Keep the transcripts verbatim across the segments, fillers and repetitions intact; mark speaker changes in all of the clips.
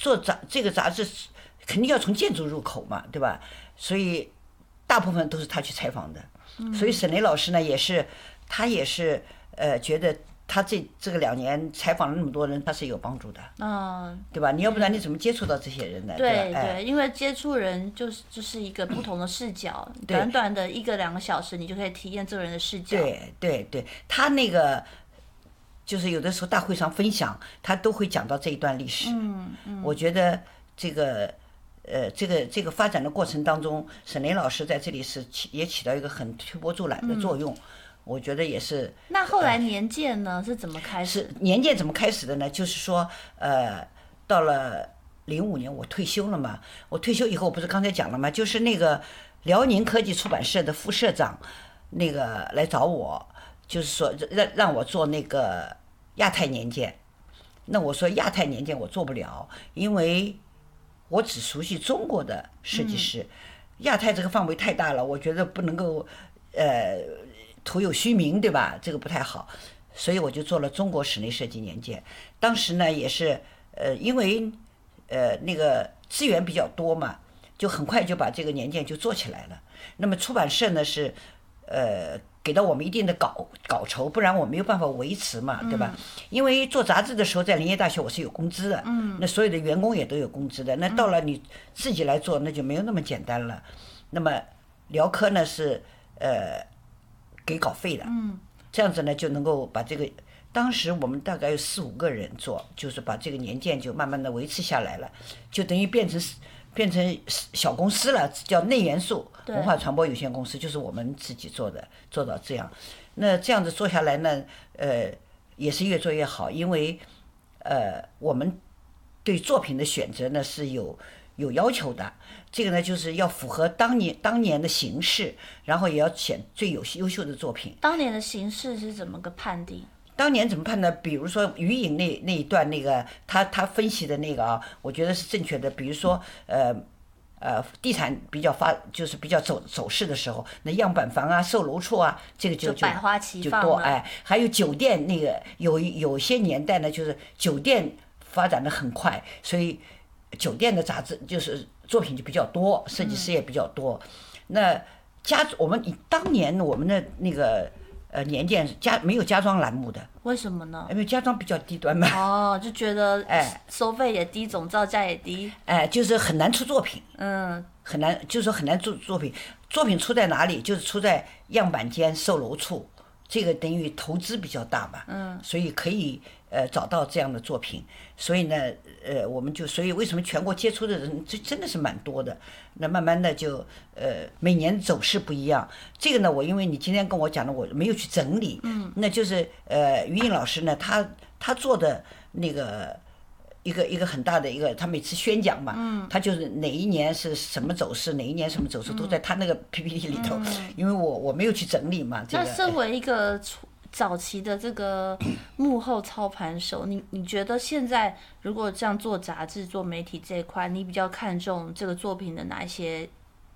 Speaker 1: 做杂这个杂志肯定要从建筑入口嘛，对吧？所以大部分都是他去采访的。所以沈雷老师呢，也是他也是呃觉得他这这个两年采访了那么多人，他是有帮助的，
Speaker 2: 嗯，
Speaker 1: 对吧？你要不然你怎么接触到这些人呢？
Speaker 2: 对
Speaker 1: 对
Speaker 2: 对，因为接触人就是就是一个不同的视角，短短的一个两个小时，你就可以体验这个人的视角。
Speaker 1: 对对对，他那个就是有的时候大会上分享，他都会讲到这一段历史。
Speaker 2: 嗯嗯，
Speaker 1: 我觉得这个。呃，这个这个发展的过程当中，沈雷老师在这里是起也起到一个很推波助澜的作用，嗯、我觉得也是。
Speaker 2: 那后来年鉴呢、呃、是怎么开始？
Speaker 1: 是年鉴怎么开始的呢？就是说，呃，到了零五年我退休了嘛，我退休以后，我不是刚才讲了吗？就是那个辽宁科技出版社的副社长，那个来找我，就是说让让我做那个亚太年鉴。那我说亚太年鉴我做不了，因为我只熟悉中国的设计师，嗯、亚太这个范围太大了，我觉得不能够，呃，徒有虚名，对吧？这个不太好，所以我就做了中国室内设计年鉴。当时呢，也是，呃，因为，呃，那个资源比较多嘛，就很快就把这个年鉴就做起来了。那么出版社呢是，呃。给到我们一定的稿稿酬，不然我没有办法维持嘛，对吧？嗯、因为做杂志的时候，在林业大学我是有工资的，嗯、那所有的员工也都有工资的。那到了你自己来做，那就没有那么简单了。那么辽科呢是呃给稿费的，嗯、这样子呢就能够把这个。当时我们大概有四五个人做，就是把这个年鉴就慢慢的维持下来了，就等于变成。变成小公司了，叫内元素文化传播有限公司，就是我们自己做的，做到这样。那这样子做下来呢，呃，也是越做越好，因为呃，我们对作品的选择呢是有有要求的。这个呢，就是要符合当年当年的形势，然后也要选最有优秀的作品。
Speaker 2: 当年的形势是怎么个判定？
Speaker 1: 当年怎么判呢？比如说余影那那一段那个他他分析的那个啊，我觉得是正确的。比如说呃呃地产比较发就是比较走走势的时候，那样板房啊、售楼处啊，这个就
Speaker 2: 就百花齐放
Speaker 1: 就多哎。还有酒店那个有有些年代呢，就是酒店发展的很快，所以酒店的杂志就是作品就比较多，设计师也比较多。嗯、那家我们当年我们的那个。呃，年鉴家没有家装栏目的，
Speaker 2: 为什么呢？
Speaker 1: 因为家装比较低端嘛。
Speaker 2: 哦，就觉得哎，收费也低，总造价也低。
Speaker 1: 哎，就是很难出作品。
Speaker 2: 嗯。
Speaker 1: 很难，就是说很难做作品。作品出在哪里？就是出在样板间、售楼处，这个等于投资比较大嘛。嗯。所以可以呃找到这样的作品。所以呢，呃，我们就所以为什么全国接触的人这真的是蛮多的。那慢慢的就呃每年走势不一样，这个呢我因为你今天跟我讲的我没有去整理，嗯，那就是呃于颖老师呢他他做的那个一个一个很大的一个，他每次宣讲嘛，嗯，他就是哪一年是什么走势，哪一年什么走势、嗯、都在他那个 P P T 里头，嗯、因为我我没有去整理嘛，这个。
Speaker 2: 那身为一个早期的这个幕后操盘手，你你觉得现在如果这样做杂志、做媒体这一块，你比较看重这个作品的哪一些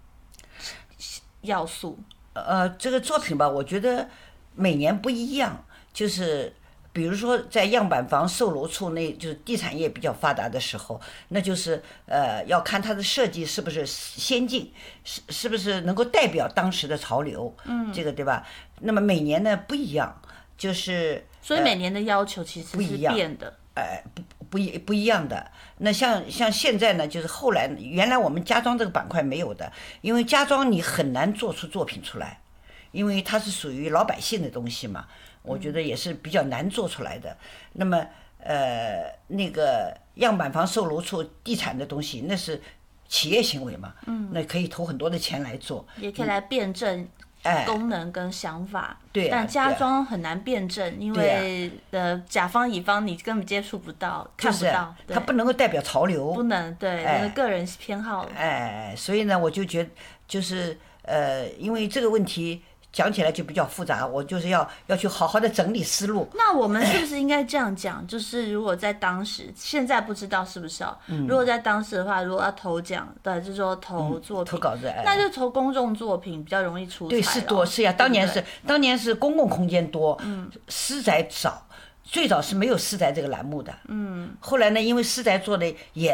Speaker 2: 要素？
Speaker 1: 呃，这个作品吧，我觉得每年不一样，就是比如说在样板房、售楼处那，就是地产业比较发达的时候，那就是呃要看它的设计是不是先进，是是不是能够代表当时的潮流，嗯，这个对吧？那么每年呢不一样。就是，
Speaker 2: 所以每年的要求其实是变的，
Speaker 1: 呃，不不一不一样的。那像像现在呢，就是后来原来我们家装这个板块没有的，因为家装你很难做出作品出来，因为它是属于老百姓的东西嘛，我觉得也是比较难做出来的。嗯、那么呃，那个样板房、售楼处、地产的东西，那是企业行为嘛，嗯，那可以投很多的钱来做，
Speaker 2: 也可以来辩证。功能跟想法，
Speaker 1: 对、啊，
Speaker 2: 但家装很难辩证，因为呃甲方乙方你根本接触不到，看不到，
Speaker 1: 它不能够代表潮流，
Speaker 2: 不能对，那、哎、个人偏好，
Speaker 1: 哎，所以呢，我就觉得就是呃，因为这个问题。讲起来就比较复杂，我就是要要去好好的整理思路。
Speaker 2: 那我们是不是应该这样讲？就是如果在当时，现在不知道是不是哦。嗯、如果在当时的话，如果要投奖的，就是说投作品、
Speaker 1: 嗯、投稿子，哎、
Speaker 2: 那就投公众作品比较容易出彩。
Speaker 1: 对，是多是呀，当年是当年是公共空间多，嗯，私宅少，最早是没有私宅这个栏目的，嗯，后来呢，因为私宅做的也。